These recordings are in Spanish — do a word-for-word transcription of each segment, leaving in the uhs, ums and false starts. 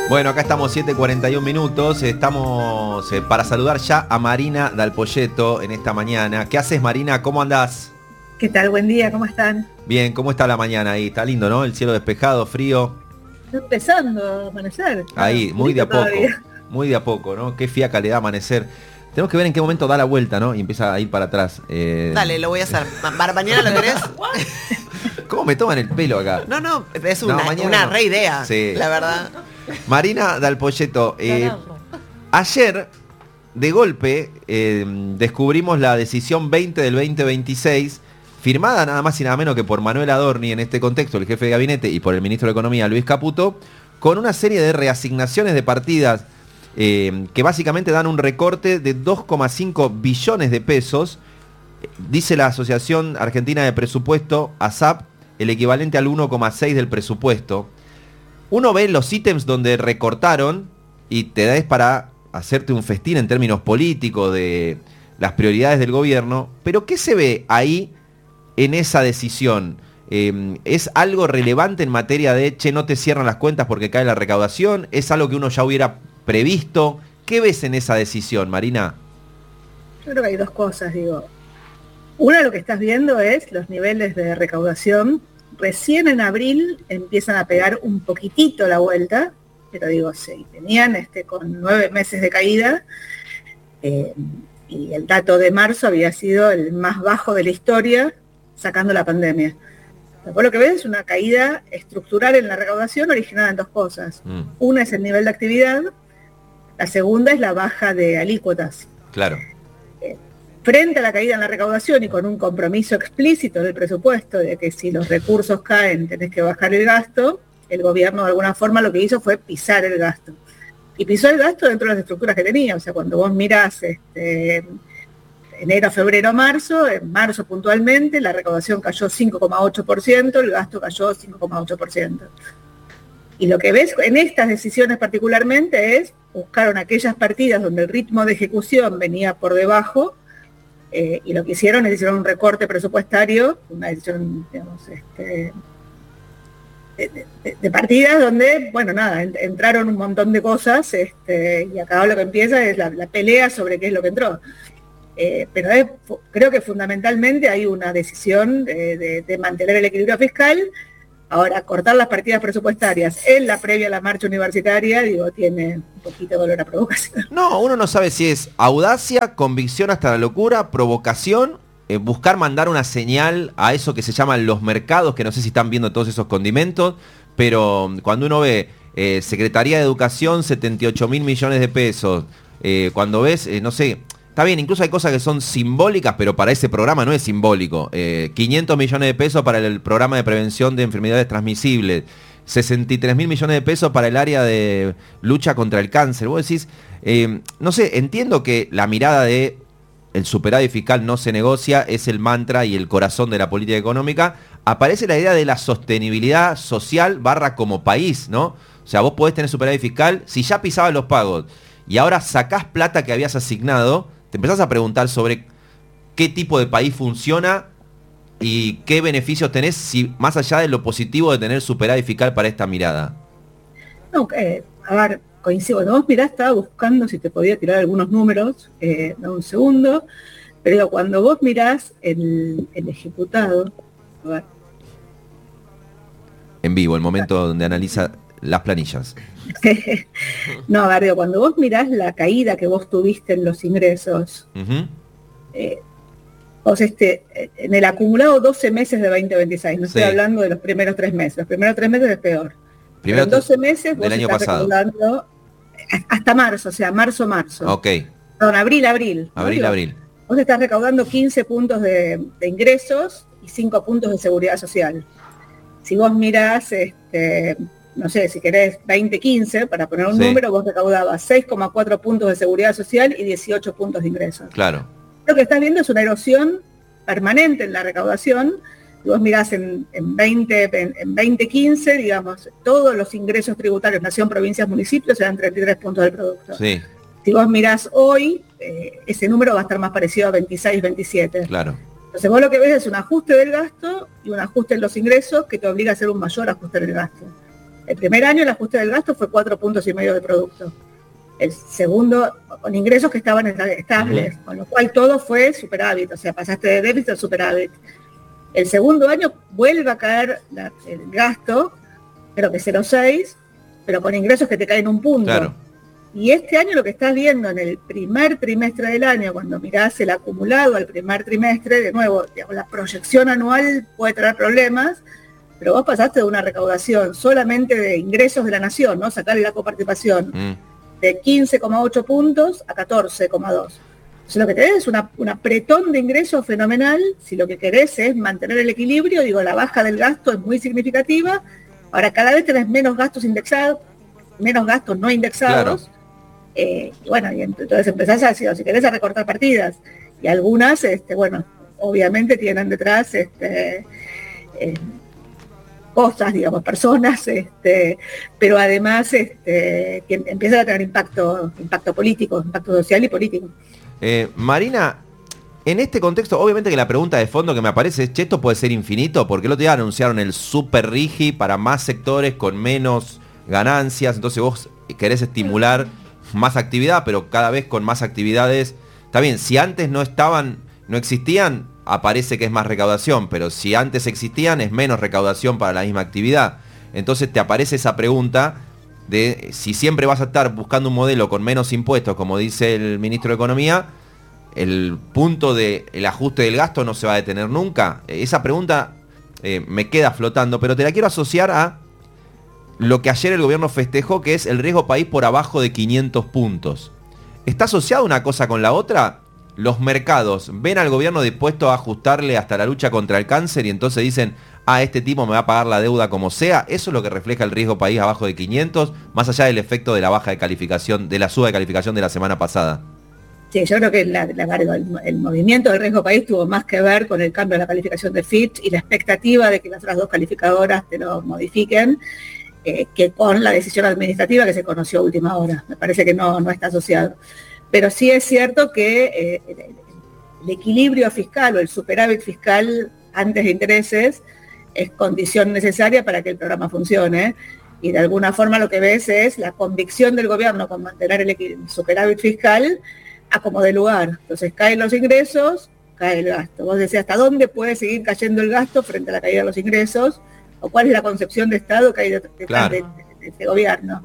Bueno, acá estamos siete cuarenta y un minutos, estamos eh, para saludar ya a Marina Dal Poyetto en esta mañana. ¿Qué haces, Marina? ¿Cómo andás? ¿Qué tal? Buen día, ¿cómo están? Bien, ¿cómo está la mañana ahí? Está lindo, ¿no? El cielo despejado, frío. Está empezando a amanecer. Ahí, muy de a poco, todavía. muy de a poco, ¿no? Qué fiaca le da amanecer. Tenemos que ver en qué momento da la vuelta, ¿no? Y empieza a ir para atrás. Eh... Dale, lo voy a hacer. ¿Para mañana lo querés? ¿Cómo me toman el pelo acá? No, no, es una, No, una no. re idea, Sí. la verdad. Marina Dal Poyetto, eh, ayer, de golpe, eh, descubrimos la decisión veinte del veinte veintiséis, firmada nada más y nada menos que por Manuel Adorni, en este contexto, el jefe de gabinete, y por el ministro de Economía, Luis Caputo, con una serie de reasignaciones de partidas eh, que básicamente dan un recorte de dos coma cinco billones de pesos, dice la Asociación Argentina de Presupuesto, ASAP, el equivalente al uno coma seis del presupuesto. Uno ve los ítems donde recortaron y te da es para hacerte un festín en términos políticos de las prioridades del gobierno, pero ¿qué se ve ahí en esa decisión? Eh, ¿Es algo relevante en materia de, che, no te cierran las cuentas porque cae la recaudación? ¿Es algo que uno ya hubiera previsto? ¿Qué ves en esa decisión, Marina? Yo creo que hay dos cosas, digo. Una, lo que estás viendo es los niveles de recaudación. Recién en abril empiezan a pegar un poquitito la vuelta, pero digo, sí, tenían este, con nueve meses de caída, eh, y el dato de marzo había sido el más bajo de la historia, sacando la pandemia. Después lo que ves es una caída estructural en la recaudación originada en dos cosas. Mm. Una es el nivel de actividad, la segunda es la baja de alícuotas. Claro. Frente a la caída en la recaudación y con un compromiso explícito del presupuesto de que si los recursos caen tenés que bajar el gasto, el gobierno de alguna forma lo que hizo fue pisar el gasto. Y pisó el gasto dentro de las estructuras que tenía. O sea, cuando vos mirás este, enero, febrero, marzo, en marzo puntualmente la recaudación cayó cinco coma ocho por ciento, el gasto cayó cinco coma ocho por ciento. Y lo que ves en estas decisiones particularmente es buscaron aquellas partidas donde el ritmo de ejecución venía por debajo. Eh, y lo que hicieron es hicieron un recorte presupuestario, una decisión, digamos, este, de, de, de partidas donde, bueno, nada, en, entraron un montón de cosas, este, y acá lo que empieza es la, la pelea sobre qué es lo que entró. Eh, pero es, creo que fundamentalmente hay una decisión de, de, de mantener el equilibrio fiscal. Ahora, cortar las partidas presupuestarias en la previa a la marcha universitaria, digo, tiene un poquito de dolor a provocación. No, uno no sabe si es audacia, convicción hasta la locura, provocación, eh, buscar mandar una señal a eso que se llaman los mercados, que no sé si están viendo todos esos condimentos, pero cuando uno ve eh, Secretaría de Educación, setenta y ocho mil millones de pesos, eh, cuando ves, eh, no sé... Está bien, incluso hay cosas que son simbólicas, pero para ese programa no es simbólico. Eh, quinientos millones de pesos para el programa de prevención de enfermedades transmisibles, sesenta y tres mil millones de pesos para el área de lucha contra el cáncer. Vos decís, eh, no sé, entiendo que la mirada de el superávit fiscal no se negocia, es el mantra y el corazón de la política económica. Aparece la idea de la sostenibilidad social barra como país, ¿no? O sea, vos podés tener superávit fiscal, si ya pisabas los pagos y ahora sacás plata que habías asignado, te empezás a preguntar sobre qué tipo de país funciona y qué beneficios tenés, si más allá de lo positivo de tener superávit fiscal para esta mirada. No, eh, a ver, coincido. Cuando vos mirás, estaba buscando si te podía tirar algunos números, eh, da un segundo, pero cuando vos mirás el, el ejecutado, a ver. En vivo, el momento donde analiza las planillas. No, a ver, digo, cuando vos mirás la caída que vos tuviste en los ingresos, uh-huh. eh, vos este, en el acumulado doce meses de veinte veintiséis, no estoy sí. hablando de los primeros tres meses, los primeros tres meses es peor. Primero en doce meses vos del año estás pasado. recaudando hasta marzo, o sea, marzo, marzo. Ok. Perdón, abril, abril. Abril, ¿no? abril. Vos estás recaudando quince puntos de, de ingresos y cinco puntos de seguridad social. Si vos mirás, este, no sé, si querés veinte quince, para poner un sí. número, vos recaudabas seis coma cuatro puntos de seguridad social y dieciocho puntos de ingresos. Claro. Lo que estás viendo es una erosión permanente en la recaudación. Si vos mirás en, en, veinte, en, en veinte quince, digamos, todos los ingresos tributarios, nación, provincias, municipios, eran treinta y tres puntos del producto. Sí. Si vos mirás hoy, eh, ese número va a estar más parecido a veintiséis, veintisiete. Claro. Entonces vos lo que ves es un ajuste del gasto y un ajuste en los ingresos que te obliga a hacer un mayor ajuste en el gasto. El primer año el ajuste del gasto fue cuatro puntos y medio de producto. El segundo, con ingresos que estaban estables, uh-huh. con lo cual todo fue superávit, o sea, pasaste de déficit a superávit. El segundo año vuelve a caer la, el gasto, creo que cero coma seis, pero con ingresos que te caen un punto. Claro. Y este año lo que estás viendo en el primer trimestre del año, cuando mirás el acumulado al primer trimestre, de nuevo, digamos, la proyección anual puede traer problemas, pero vos pasaste de una recaudación solamente de ingresos de la nación, ¿no? Sacarle la coparticipación, mm. de quince coma ocho puntos a catorce coma dos. Entonces lo que tenés es una, un apretón de ingresos fenomenal. Si lo que querés es mantener el equilibrio, digo, la baja del gasto es muy significativa. Ahora cada vez tenés menos gastos indexados, menos gastos no indexados. Claro. Eh, y bueno, y entonces empezás a, si querés, a recortar partidas. Y algunas, este, bueno, obviamente tienen detrás este, eh, cosas, digamos, personas, este, pero además este, que empiezan a tener impacto, impacto político, impacto social y político. Eh, Marina, en este contexto, obviamente que la pregunta de fondo que me aparece es, che, ¿esto puede ser infinito? Porque el otro día anunciaron el super rigi para más sectores con menos ganancias, entonces vos querés estimular más actividad, pero cada vez con más actividades. Está bien, si antes no estaban, no existían, aparece que es más recaudación, pero si antes existían es menos recaudación para la misma actividad. Entonces te aparece esa pregunta de si siempre vas a estar buscando un modelo con menos impuestos, como dice el ministro de Economía, el punto del ajuste del gasto no se va a detener nunca. Esa pregunta eh, me queda flotando, pero te la quiero asociar a lo que ayer el gobierno festejó, que es el riesgo país por abajo de quinientos puntos. ¿Está asociada una cosa con la otra? Los mercados ven al gobierno dispuesto a ajustarle hasta la lucha contra el cáncer y entonces dicen, ah, este tipo me va a pagar la deuda como sea. ¿Eso es lo que refleja el riesgo país abajo de quinientos? Más allá del efecto de la baja de calificación, de la suba de calificación de la semana pasada. Sí, yo creo que la, la, el, el movimiento del riesgo país tuvo más que ver con el cambio de la calificación de Fitch y la expectativa de que las otras dos calificadoras te lo modifiquen. Eh, que con la decisión administrativa que se conoció a última hora. Me parece que no, no está asociado. Pero sí es cierto que eh, el, el equilibrio fiscal o el superávit fiscal antes de intereses es condición necesaria para que el programa funcione. Y de alguna forma lo que ves es la convicción del gobierno con mantener el, el superávit fiscal a como de lugar. Entonces caen los ingresos, cae el gasto. Vos decís, ¿hasta dónde puede seguir cayendo el gasto frente a la caída de los ingresos? ¿O cuál es la concepción de Estado que hay detrás claro. de, de, de este gobierno?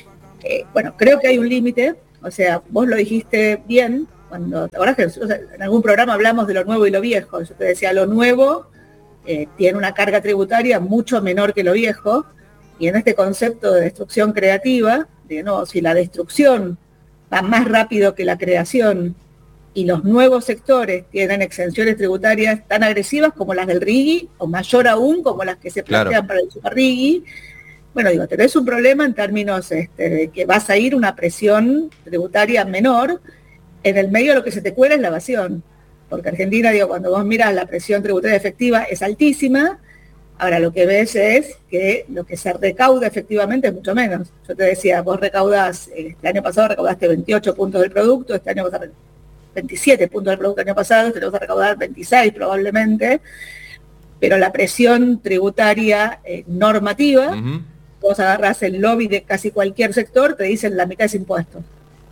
Eh, bueno, creo que hay un límite, o sea, vos lo dijiste bien, cuando, ¿te acordás que nosotros en algún programa hablamos de lo nuevo y lo viejo? Yo te decía, lo nuevo eh, tiene una carga tributaria mucho menor que lo viejo, y en este concepto de destrucción creativa, de no, si la destrucción va más rápido que la creación, y los nuevos sectores tienen exenciones tributarias tan agresivas como las del RIGI, o mayor aún como las que se plantean claro. para el Super RIGI, bueno, digo, tenés un problema en términos este, de que vas a ir una presión tributaria menor, en el medio de lo que se te cuela es la evasión, porque Argentina, digo, cuando vos miras la presión tributaria efectiva es altísima, ahora lo que ves es que lo que se recauda efectivamente es mucho menos. Yo te decía, vos recaudás, este año pasado recaudaste veintiocho puntos del producto, este año vas a veintisiete puntos del producto del año pasado, te lo vas a recaudar veintiséis probablemente, pero la presión tributaria eh, normativa, uh-huh. vos agarrás el lobby de casi cualquier sector, te dicen la mitad es impuestos.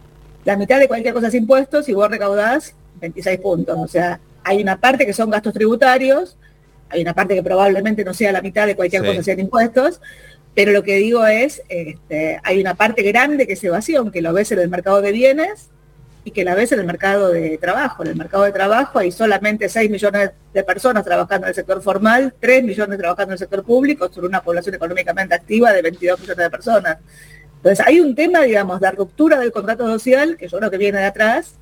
La mitad de cualquier cosa es impuestos y vos recaudás veintiséis puntos. O sea, hay una parte que son gastos tributarios, hay una parte que probablemente no sea la mitad de cualquier sí. cosa sean impuestos, pero lo que digo es, este, hay una parte grande que es evasión, que lo ves en el mercado de bienes, y que la ves en el mercado de trabajo. En el mercado de trabajo hay solamente seis millones de personas trabajando en el sector formal, tres millones trabajando en el sector público, sobre una población económicamente activa de veintidós millones de personas. Entonces hay un tema, digamos, de ruptura del contrato social, que yo creo que viene de atrás,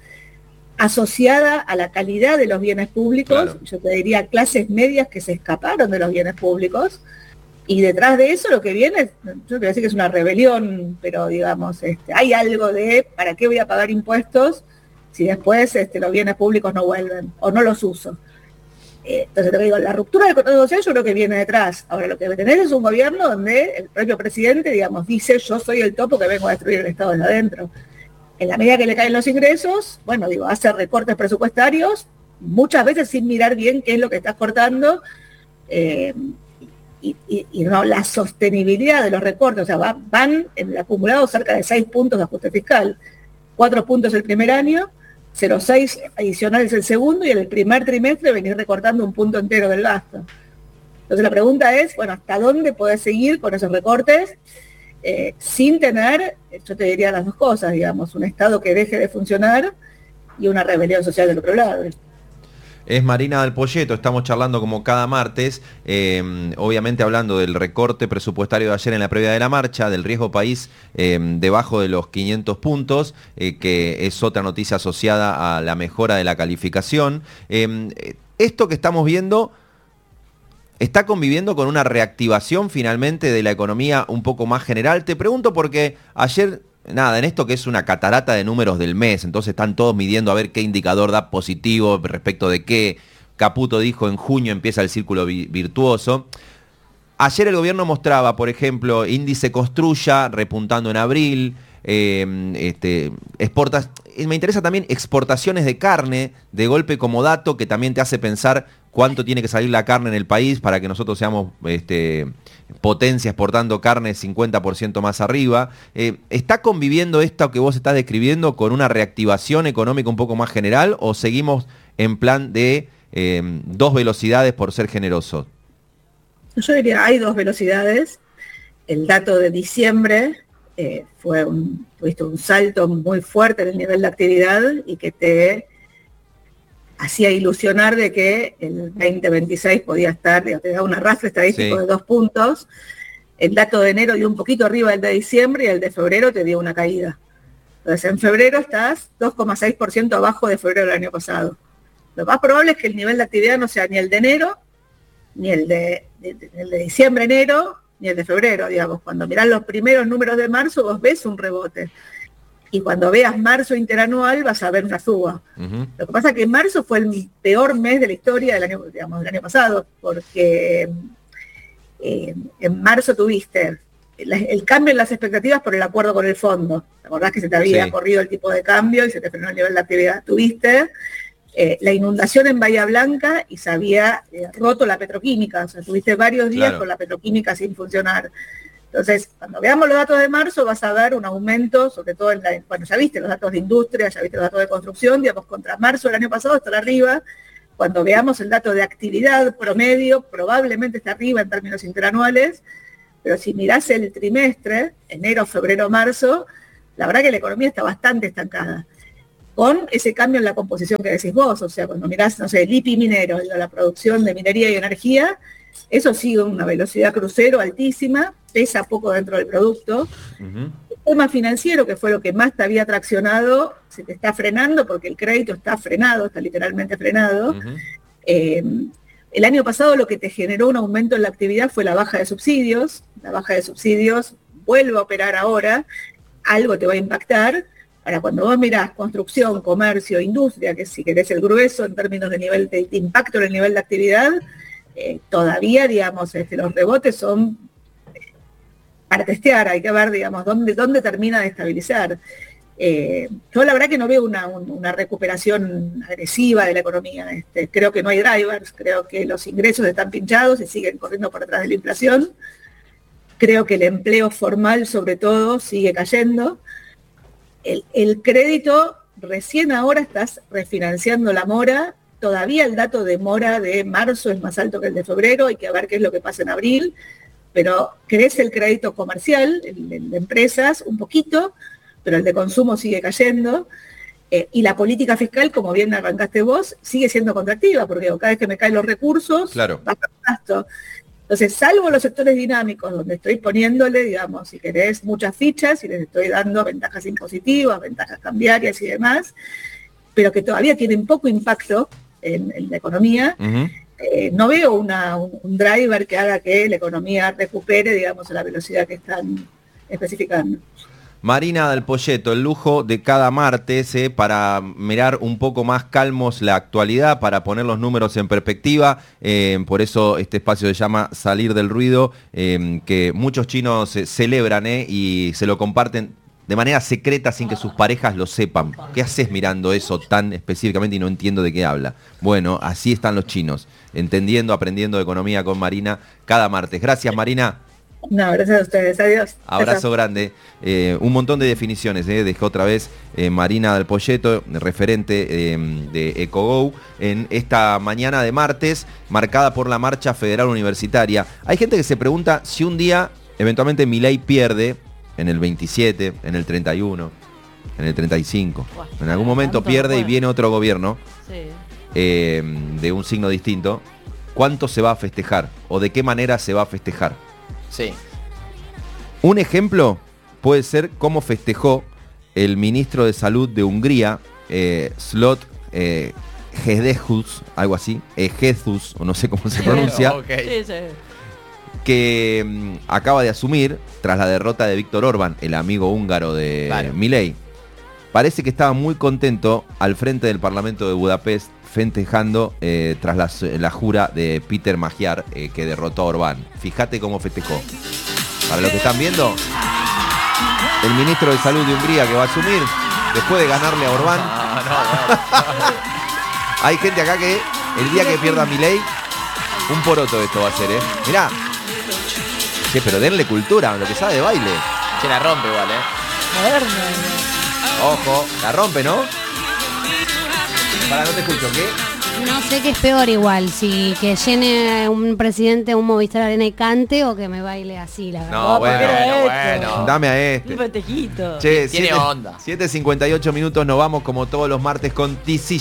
asociada a la calidad de los bienes públicos, claro. yo te diría clases medias que se escaparon de los bienes públicos, y detrás de eso lo que viene, yo quiero decir que es una rebelión, pero digamos, este, hay algo de ¿para qué voy a pagar impuestos si después este, los bienes públicos no vuelven o no los uso? Eh, entonces te digo, la ruptura del contrato social yo creo que viene detrás. Ahora lo que tenés es un gobierno donde el propio presidente, digamos, dice yo soy el topo que vengo a destruir el Estado desde adentro. En la medida que le caen los ingresos, bueno, digo, hace recortes presupuestarios, muchas veces sin mirar bien qué es lo que estás cortando, eh, y, y, y no, la sostenibilidad de los recortes, o sea, va, van en el acumulado cerca de seis puntos de ajuste fiscal, cuatro puntos el primer año, cero coma seis adicionales el segundo, y en el primer trimestre venir recortando un punto entero del gasto. Entonces la pregunta es, bueno, ¿hasta dónde podés seguir con esos recortes eh, sin tener, yo te diría las dos cosas, digamos, un Estado que deje de funcionar y una rebelión social del otro lado? Es Marina del Poyeto, estamos charlando como cada martes, eh, obviamente hablando del recorte presupuestario de ayer en la previa de la marcha, del riesgo país eh, debajo de los quinientos puntos, eh, que es otra noticia asociada a la mejora de la calificación. Eh, esto que estamos viendo está conviviendo con una reactivación finalmente de la economía un poco más general. Te pregunto porque ayer... Nada, en esto que es una catarata de números del mes, entonces están todos midiendo a ver qué indicador da positivo respecto de qué. Caputo dijo en junio empieza el círculo vi- virtuoso. Ayer el gobierno mostraba, por ejemplo, índice Construya repuntando en abril, eh, este, exportas, me interesa también exportaciones de carne, de golpe como dato, que también te hace pensar cuánto tiene que salir la carne en el país para que nosotros seamos este, potencia exportando carne cincuenta por ciento más arriba. Eh, ¿Está conviviendo esto que vos estás describiendo con una reactivación económica un poco más general o seguimos en plan de eh, dos velocidades por ser generosos? Yo diría, hay dos velocidades. El dato de diciembre eh, fue un, tuviste un salto muy fuerte en el nivel de actividad y que te hacía ilusionar de que el veinte veintiséis podía estar, te da un arrastre estadístico sí. de dos puntos. El dato de enero dio un poquito arriba del de diciembre y el de febrero te dio una caída. Entonces en febrero estás dos coma seis por ciento abajo de febrero del año pasado. Lo más probable es que el nivel de actividad no sea ni el de enero, ni el de, de, de, el de diciembre, enero, ni el de febrero, digamos. Cuando mirás los primeros números de marzo, vos ves un rebote. Y cuando veas marzo interanual vas a ver una suba. Uh-huh. Lo que pasa es que marzo fue el peor mes de la historia del año, digamos, del año pasado, porque eh, en marzo tuviste el, el cambio en las expectativas por el acuerdo con el fondo. ¿Te acordás que se te había sí. corrido el tipo de cambio y se te frenó el nivel de actividad? Tuviste eh, la inundación en Bahía Blanca y se había eh, roto la petroquímica. O sea, tuviste varios días claro. con la petroquímica sin funcionar. Entonces, cuando veamos los datos de marzo, vas a ver un aumento, sobre todo en la, bueno, ya viste los datos de industria, ya viste los datos de construcción, digamos, contra marzo del año pasado está arriba. Cuando veamos el dato de actividad promedio, probablemente está arriba en términos interanuales, pero si mirás el trimestre, enero, febrero, marzo, la verdad que la economía está bastante estancada. Con ese cambio en la composición que decís vos, o sea, cuando mirás, no sé, el I P I minero, la producción de minería y energía, eso sigue una velocidad crucero altísima, pesa poco dentro del producto. Uh-huh. El tema financiero, que fue lo que más te había traccionado, se te está frenando porque el crédito está frenado, está literalmente frenado. Uh-huh. Eh, el año pasado lo que te generó un aumento en la actividad fue la baja de subsidios. La baja de subsidios vuelve a operar ahora, algo te va a impactar. Ahora, cuando vos mirás construcción, comercio, industria, que si querés el grueso en términos de nivel de, de impacto en el nivel de actividad, Eh, todavía, digamos, este, los rebotes son eh, para testear, hay que ver, digamos, dónde, dónde termina de estabilizar. Eh, yo la verdad que no veo una, un, una recuperación agresiva de la economía. Este, creo que no hay drivers, creo que los ingresos están pinchados y siguen corriendo por detrás de la inflación. Creo que el empleo formal, sobre todo, sigue cayendo. El, el crédito, recién ahora estás refinanciando la mora. Todavía el dato de mora de marzo es más alto que el de febrero, hay que ver qué es lo que pasa en abril, pero crece el crédito comercial, el, el de empresas, un poquito, pero el de consumo sigue cayendo, eh, y la política fiscal, como bien arrancaste vos, sigue siendo contractiva, porque cada vez que me caen los recursos, claro. baja el gasto. Entonces, salvo los sectores dinámicos, donde estoy poniéndole, digamos, si querés, muchas fichas, y les estoy dando ventajas impositivas, ventajas cambiarias y demás, pero que todavía tienen poco impacto En, en la economía, uh-huh. eh, no veo una, un, un driver que haga que la economía recupere, digamos, a la velocidad que están especificando. Marina del Poyeto, el lujo de cada martes eh, para mirar un poco más calmos la actualidad, para poner los números en perspectiva, eh, por eso este espacio se llama Salir del Ruido, eh, que muchos chinos eh, celebran eh, y se lo comparten de manera secreta sin que sus parejas lo sepan. ¿Qué haces mirando eso tan específicamente y no entiendo de qué habla? Bueno, así están los chinos, entendiendo, aprendiendo de economía con Marina cada martes. Gracias, Marina. No, gracias a ustedes. Adiós. Abrazo Gracias. grande. Eh, un montón de definiciones. Eh. Dejó otra vez eh, Marina del Poyeto, referente eh, de EcoGo, en esta mañana de martes, marcada por la marcha federal universitaria. Hay gente que se pregunta si un día, eventualmente, Milei pierde, en el veintisiete, en el treinta y uno, en el treinta y cinco. En algún momento pierde y viene otro gobierno Sí. eh, de un signo distinto. ¿Cuánto se va a festejar? ¿O de qué manera se va a festejar? Sí. Un ejemplo puede ser cómo festejó el ministro de Salud de Hungría, eh, Slot eh, Gedehus, algo así, eh, Jesús, o no sé cómo se pronuncia, Ok. Sí, sí. que mm, acaba de asumir tras la derrota de Víctor Orbán, el amigo húngaro de Claro. Milei. Parece que estaba muy contento al frente del Parlamento de Budapest, festejando eh, tras la, la jura de Peter Magyar, eh, que derrotó a Orbán. Fíjate cómo festejó. Para los que están viendo, el ministro de Salud de Hungría que va a asumir, después de ganarle a Orbán. No, no, no. Hay gente acá que el día que pierda Milei, un poroto esto va a ser, ¿eh? Mirá. Che, pero denle cultura, lo que sabe de baile. Se la rompe igual, ¿eh? Moderno. Ojo, la rompe, ¿no? Para, no te escucho, ¿qué? No sé qué es peor igual, si que llene un presidente un Movistar Arena y cante o que me baile así, la verdad. No, bueno, pero bueno, esto. bueno. Dame a Un este. festejito. Che, Tiene siete- onda. siete cincuenta y ocho minutos, nos vamos como todos los martes con T C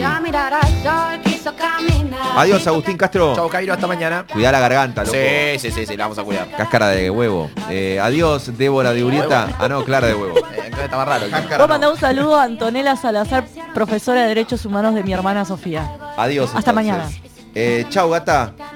G. Adiós, Agustín Castro. Chau, Cairo, hasta mañana. Cuidá la garganta, loco. Sí, sí, sí, sí, la vamos a cuidar. Cáscara de huevo. Eh, adiós, Débora de Urieta. Ah, no, Clara de huevo. Eh, estaba raro. Vos mandá un saludo a Antonella Salazar, profesora de Derechos Humanos de mi hermana Sofía. Adiós. Hasta entonces. mañana. Eh, chau, gata.